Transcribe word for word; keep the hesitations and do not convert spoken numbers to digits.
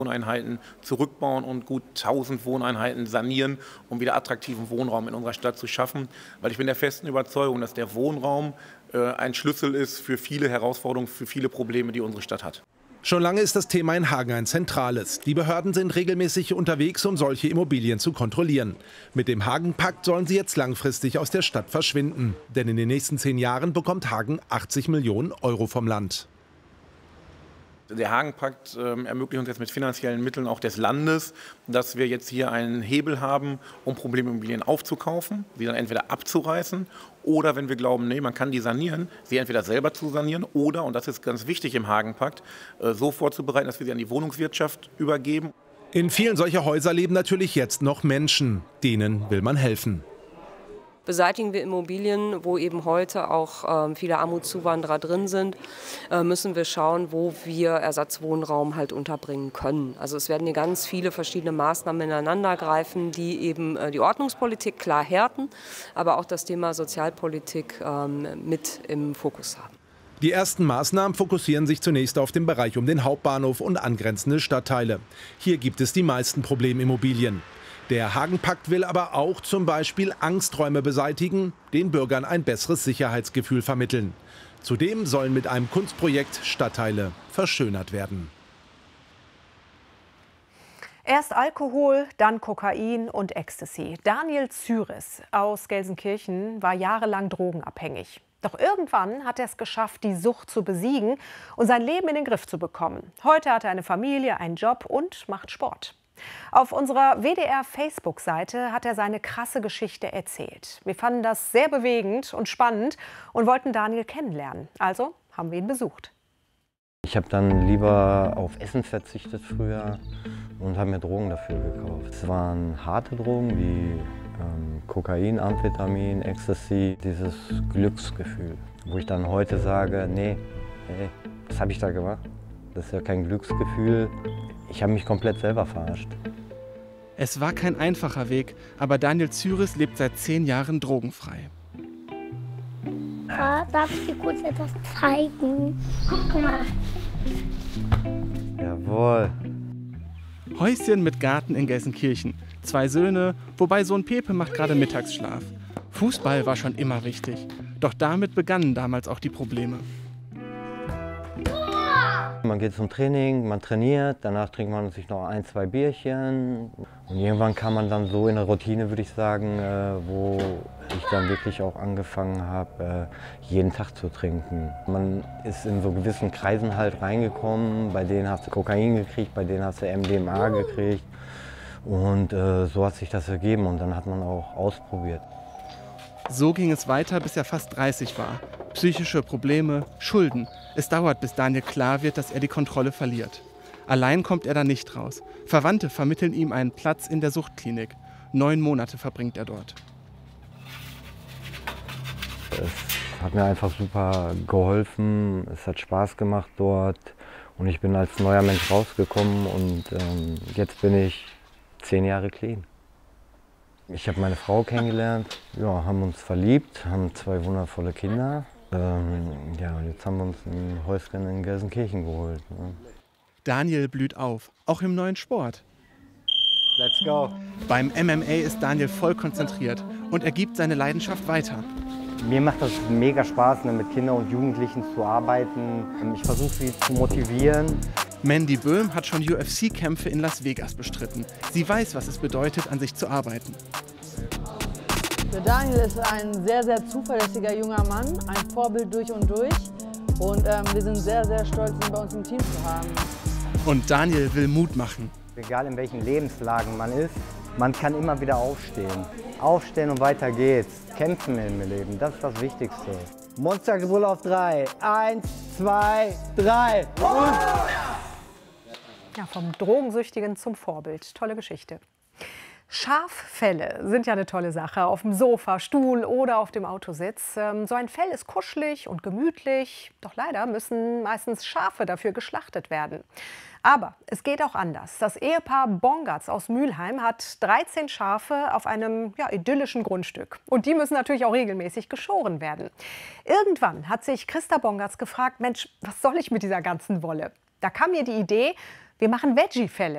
Wohneinheiten zurückbauen und gut tausend Wohneinheiten sanieren, um wieder attraktiven Wohnraum in unserer Stadt zu schaffen. Weil ich bin der festen Überzeugung, dass der Wohnraum äh, ein Schlüssel ist für viele Herausforderungen, für viele Probleme, die unsere Stadt hat. Schon lange ist das Thema in Hagen ein zentrales. Die Behörden sind regelmäßig unterwegs, um solche Immobilien zu kontrollieren. Mit dem Hagen-Pakt sollen sie jetzt langfristig aus der Stadt verschwinden. Denn in den nächsten zehn Jahren bekommt Hagen achtzig Millionen Euro vom Land. Der Hagen-Pakt äh, ermöglicht uns jetzt mit finanziellen Mitteln auch des Landes, dass wir jetzt hier einen Hebel haben, um Problemimmobilien aufzukaufen, sie dann entweder abzureißen oder, wenn wir glauben, nee, man kann die sanieren, sie entweder selber zu sanieren oder, und das ist ganz wichtig im Hagen-Pakt, äh, so vorzubereiten, dass wir sie an die Wohnungswirtschaft übergeben. In vielen solcher Häuser leben natürlich jetzt noch Menschen. Denen will man helfen. Beseitigen wir Immobilien, wo eben heute auch ähm, viele Armutszuwanderer drin sind, äh, müssen wir schauen, wo wir Ersatzwohnraum halt unterbringen können. Also es werden hier ganz viele verschiedene Maßnahmen ineinander greifen, die eben äh, die Ordnungspolitik klar härten, aber auch das Thema Sozialpolitik ähm, mit im Fokus haben. Die ersten Maßnahmen fokussieren sich zunächst auf den Bereich um den Hauptbahnhof und angrenzende Stadtteile. Hier gibt es die meisten Problemimmobilien. Der Hagen-Pakt will aber auch zum Beispiel Angsträume beseitigen, den Bürgern ein besseres Sicherheitsgefühl vermitteln. Zudem sollen mit einem Kunstprojekt Stadtteile verschönert werden. Erst Alkohol, dann Kokain und Ecstasy. Daniel Zyris aus Gelsenkirchen war jahrelang drogenabhängig. Doch irgendwann hat er es geschafft, die Sucht zu besiegen und sein Leben in den Griff zu bekommen. Heute hat er eine Familie, einen Job und macht Sport. Auf unserer W D R-Facebook-Seite hat er seine krasse Geschichte erzählt. Wir fanden das sehr bewegend und spannend und wollten Daniel kennenlernen. Also haben wir ihn besucht. Ich habe dann lieber auf Essen verzichtet früher und habe mir Drogen dafür gekauft. Es waren harte Drogen wie ähm, Kokain, Amphetamin, Ecstasy, dieses Glücksgefühl. Wo ich dann heute sage, nee, hey, was habe ich da gemacht? Das ist ja kein Glücksgefühl. Ich habe mich komplett selber verarscht. Es war kein einfacher Weg, aber Daniel Zyris lebt seit zehn Jahren drogenfrei. Ah, darf ich dir kurz etwas zeigen? Guck mal. Jawohl. Häuschen mit Garten in Gelsenkirchen. Zwei Söhne, wobei Sohn Pepe macht gerade Mittagsschlaf. Fußball war schon immer wichtig. Doch damit begannen damals auch die Probleme. Man geht zum Training, man trainiert, danach trinkt man sich noch ein, zwei Bierchen. Und irgendwann kam man dann so in eine Routine, würde ich sagen, wo ich dann wirklich auch angefangen habe, jeden Tag zu trinken. Man ist in so gewissen Kreisen halt reingekommen, bei denen hast du Kokain gekriegt, bei denen hast du M D M A gekriegt. Und so hat sich das ergeben und dann hat man auch ausprobiert. So ging es weiter, bis er fast dreißig war. Psychische Probleme, Schulden. Es dauert, bis Daniel klar wird, dass er die Kontrolle verliert. Allein kommt er da nicht raus. Verwandte vermitteln ihm einen Platz in der Suchtklinik. Neun Monate verbringt er dort. Es hat mir einfach super geholfen. Es hat Spaß gemacht dort. Und ich bin als neuer Mensch rausgekommen und ähm, jetzt bin ich zehn Jahre clean. Ich habe meine Frau kennengelernt, ja, haben uns verliebt, haben zwei wundervolle Kinder. Ähm, ja, und jetzt haben wir uns ein Häuschen in Gelsenkirchen geholt. Ne? Daniel blüht auf, auch im neuen Sport. Let's go! Beim M M A ist Daniel voll konzentriert und er gibt seine Leidenschaft weiter. Mir macht das mega Spaß, ne, mit Kindern und Jugendlichen zu arbeiten. Ich versuche sie zu motivieren. Mandy Böhm hat schon U F C-Kämpfe in Las Vegas bestritten. Sie weiß, was es bedeutet, an sich zu arbeiten. Der Daniel ist ein sehr, sehr zuverlässiger junger Mann, ein Vorbild durch und durch. Und ähm, wir sind sehr, sehr stolz, ihn bei uns im Team zu haben. Und Daniel will Mut machen. Egal in welchen Lebenslagen man ist, man kann immer wieder aufstehen. Aufstehen und weiter geht's. Kämpfen im Leben, das ist das Wichtigste. Monstergebrüll auf drei. Eins, zwei, drei. Und ja, vom Drogensüchtigen zum Vorbild. Tolle Geschichte. Schaffelle sind ja eine tolle Sache. Auf dem Sofa, Stuhl oder auf dem Autositz. So ein Fell ist kuschelig und gemütlich. Doch leider müssen meistens Schafe dafür geschlachtet werden. Aber es geht auch anders. Das Ehepaar Bongatz aus Mülheim hat dreizehn Schafe auf einem ja, idyllischen Grundstück. Und die müssen natürlich auch regelmäßig geschoren werden. Irgendwann hat sich Christa Bongatz gefragt, Mensch, was soll ich mit dieser ganzen Wolle? Da kam mir die Idee, wir machen Veggie-Felle.